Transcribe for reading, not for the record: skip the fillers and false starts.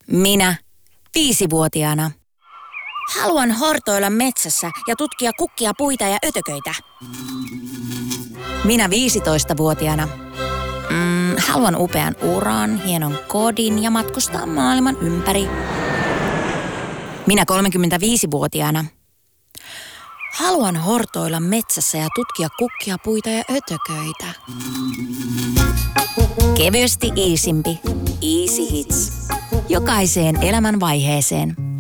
Minä, 5-vuotiaana. Haluan hortoilla metsässä ja tutkia kukkia, puita ja ötököitä. Minä 15-vuotiaana. Haluan upean uran, hienon kodin ja matkustaa maailman ympäri. Minä 35-vuotiaana. Haluan hortoilla metsässä ja tutkia kukkia, puita ja ötököitä. Kevyesti iisimpi. Easy Hits. Jokaiseen elämän vaiheeseen.